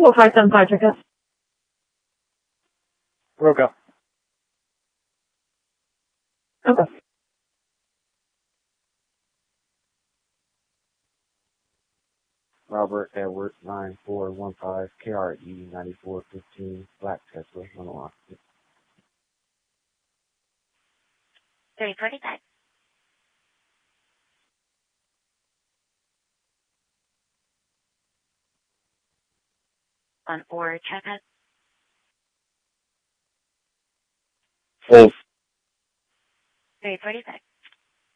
4575 ticket. Roca. Okay. Robert Edwards 9415 KRE 9415 Black Tesla Unlock. 345. On or check out. Hold. 346.